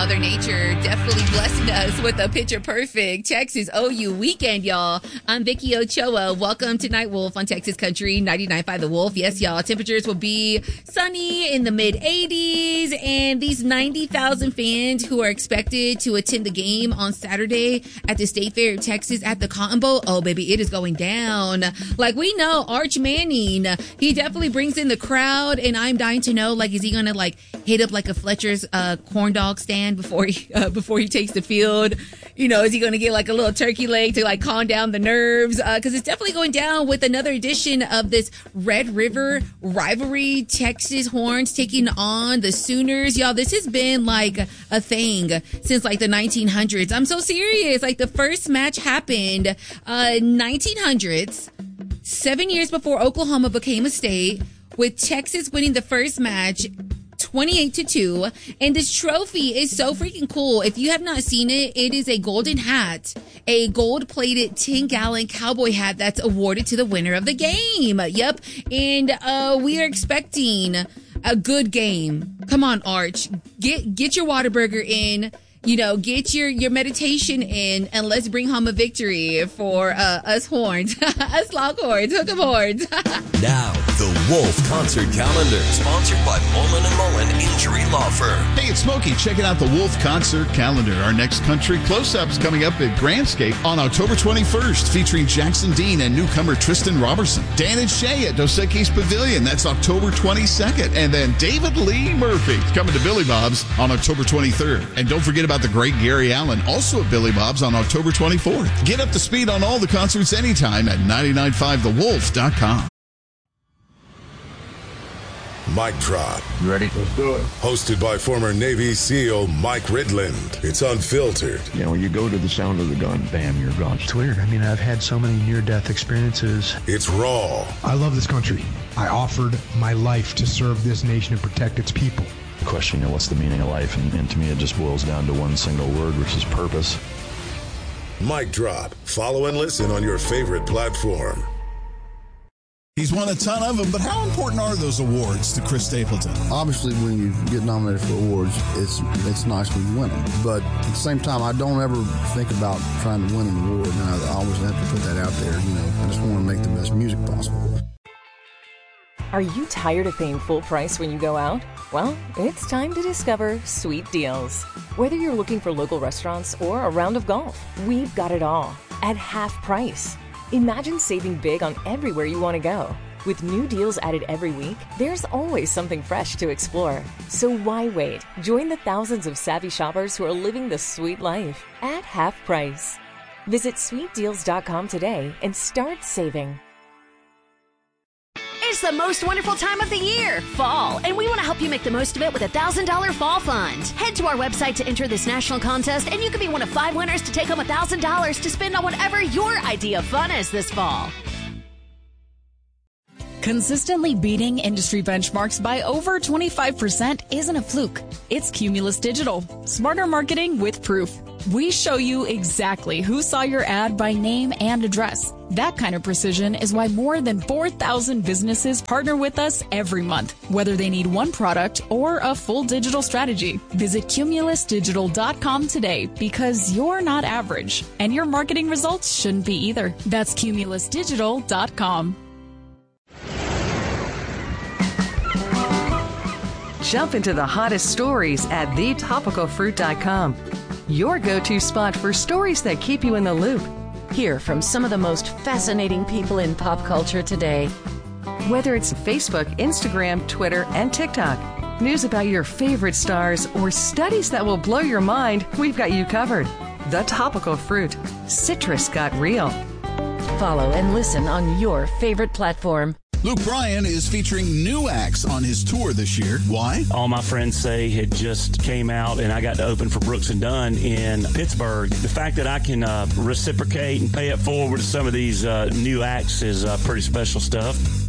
Mother Nature definitely blessing us with a picture-perfect Texas OU weekend, y'all. I'm Vicky Ochoa. Welcome to Night Wolf on Texas Country 99.5 The Wolf. Yes, y'all. Temperatures will be sunny in the mid-80s, and these 90,000 fans who are expected to attend the game on Saturday at the State Fair of Texas at the Cotton Bowl. Oh, baby, it is going down. Like, we know Arch Manning, he definitely brings in the crowd, and I'm dying to know, like, is he going to, like, hit up, like, a Fletcher's corn dog stand before he takes the field? You know, is he going to get, like, a little turkey leg to, like, calm down the nerves? Because it's definitely going down with another edition of this Red River rivalry. Texas Horns taking on the Sooners. Y'all, this has been, like, a thing since, like, the 1900s. I'm so serious. Like, the first match happened 1900s, 7 years before Oklahoma became a state, with Texas winning the first match 28-2. And this trophy is so freaking cool. If you have not seen it, it is a golden hat, a gold-plated 10-gallon cowboy hat that's awarded to the winner of the game. Yep. And we are expecting a good game. Come on, Arch. Get your Whataburger in. You know, get your meditation in, and let's bring home a victory for us Horns, us Longhorns, Hook 'em Horns. Now, the Wolf Concert Calendar, sponsored by Mullen & Mullen Injury Law Firm. Hey, it's Smokey. Checking out the Wolf Concert Calendar. Our next country close-up's coming up at Grandscape on October 21st, featuring Jackson Dean and newcomer Tristan Robertson. Dan and Shay at Dos Equis Pavilion. That's October 22nd. And then David Lee Murphy coming to Billy Bob's on October 23rd. And don't forget about the great Gary Allen, also at Billy Bob's on October 24th. Get up to speed on all the concerts anytime at 995thewolf.com. Mic Drop. You ready? Let's do it. Hosted by former Navy SEAL Mike Ridland. It's unfiltered. You know, you go to the sound of the gun, bam, you're gone. It's weird. I mean, I've had so many near-death experiences. It's raw. I love this country. I offered my life to serve this nation and protect its people. Question, you know, what's the meaning of life? And to me, it just boils down to one single word, which is purpose. Mic Drop. Follow and listen on your favorite platform. He's won a ton of them, but how important are those awards to Chris Stapleton? Obviously, when you get nominated for awards, it's nice when you win them. But at the same time, I don't ever think about trying to win an award, and I always have to put that out there. You know, I just want to make the best music possible. Are you tired of paying full price when you go out? Well, it's time to discover Sweet Deals. Whether you're looking for local restaurants or a round of golf, we've got it all at half price. Imagine saving big on everywhere you want to go. With new deals added every week, there's always something fresh to explore. So why wait? Join the thousands of savvy shoppers who are living the sweet life at half price. Visit sweetdeals.com today and start saving. It's the most wonderful time of the year, fall, and we want to help you make the most of it with a $1,000 fall fund. Head to our website to enter this national contest, and you could be one of 5 winners to take home $1,000 to spend on whatever your idea of fun is this fall. Consistently beating industry benchmarks by over 25% isn't a fluke. It's Cumulus Digital. Smarter marketing with proof. We show you exactly who saw your ad by name and address. That kind of precision is why more than 4,000 businesses partner with us every month, whether they need one product or a full digital strategy. Visit cumulusdigital.com today, because you're not average, and your marketing results shouldn't be either. That's cumulusdigital.com. Jump into the hottest stories at thetopicalfruit.com. Your go-to spot for stories that keep you in the loop. Hear from some of the most fascinating people in pop culture today. Whether it's Facebook, Instagram, Twitter, and TikTok, news about your favorite stars, or studies that will blow your mind, we've got you covered. The Topical Fruit. Citrus got real. Follow and listen on your favorite platform. Luke Bryan is featuring new acts on his tour this year. Why? All my friends say had just came out, and I got to open for Brooks and Dunn in Pittsburgh. The fact that I can reciprocate and pay it forward to some of these new acts is pretty special stuff.